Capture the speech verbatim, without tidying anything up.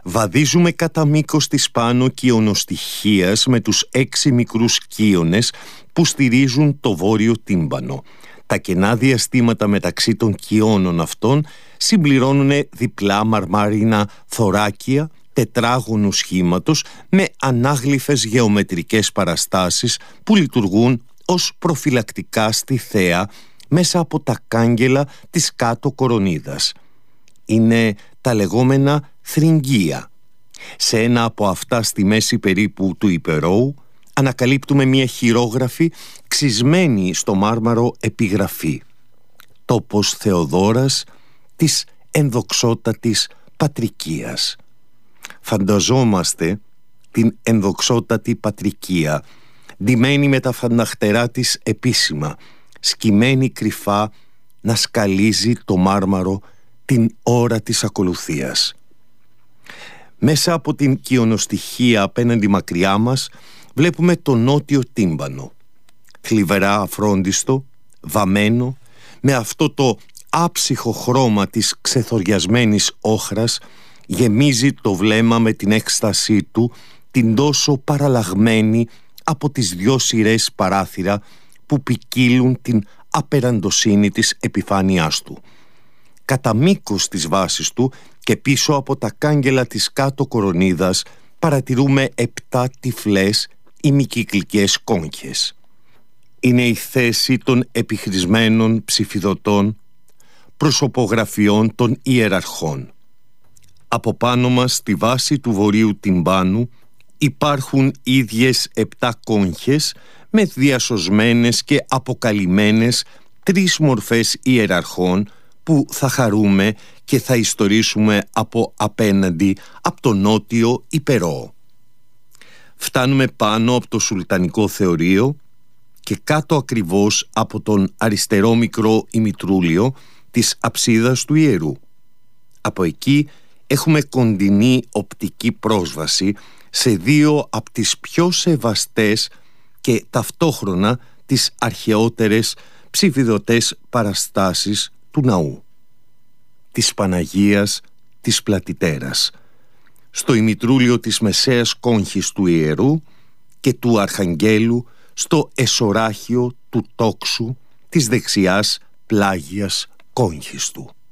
Βαδίζουμε κατά μήκος της πάνω κοιονοστοιχείας με τους έξι μικρούς κύονες που στηρίζουν το βόρειο τύμπανο. Τα κενά διαστήματα μεταξύ των κοιώνων αυτών συμπληρώνουν διπλά μαρμάρινα θωράκια τετράγωνου σχήματος με ανάγλυφες γεωμετρικές παραστάσεις που λειτουργούν ως προφυλακτικά στη θέα μέσα από τα κάγκελα της κάτω κορονίδας. Είναι τα λεγόμενα θρυγγεία. Σε ένα από αυτά στη μέση περίπου του υπερώου ανακαλύπτουμε μια χειρόγραφη ξυσμένη στο μάρμαρο επιγραφή. Τόπος Θεοδόρας της ενδοξότατης Πατρικίας. Φανταζόμαστε την ενδοξότατη Πατρικία ντυμένη με τα φανταχτερά της επίσημα, σκυμμένη κρυφά να σκαλίζει το μάρμαρο την ώρα της ακολουθίας. Μέσα από την κοιονοστοιχεία απέναντι μακριά μας βλέπουμε το νότιο τύμπανο, θλιβερά αφρόντιστο, βαμμένο, με αυτό το άψυχο χρώμα της ξεθοριασμένης όχρας, γεμίζει το βλέμμα με την έκστασή του, την τόσο παραλλαγμένη από τις δυο σειρές παράθυρα που ποικίλουν την απεραντοσύνη της επιφάνειάς του. Κατά μήκος της βάσης του και πίσω από τα κάγκελα της κάτω κορονίδας παρατηρούμε επτά τυφλές ημικυκλικές κόγχες. Είναι η θέση των επιχρησμένων ψηφιδωτών, προσωπογραφιών των ιεραρχών. Από πάνω μας στη βάση του βορείου τυμπάνου υπάρχουν ίδιες επτά κόγχες με διασωσμένες και αποκαλυμμένες τρεις μορφές ιεραρχών που θα χαρούμε και θα ιστορίσουμε από απέναντι από το νότιο υπερό. Φτάνουμε πάνω από το Σουλτανικό Θεωρείο και κάτω ακριβώς από τον αριστερό μικρό ημιτρούλιο της αψίδας του ιερού. Από εκεί έχουμε κοντινή οπτική πρόσβαση σε δύο από τις πιο σεβαστές και ταυτόχρονα τις αρχαιότερες ψηφιδωτές παραστάσεις του ναού, της Παναγίας της Πλατιτέρας, στο ημιτρούλιο της μεσαίας κόγχης του ιερού και του Αρχαγγέλου στο εσωράχιο του τόξου της δεξιάς πλάγιας κόγχης του.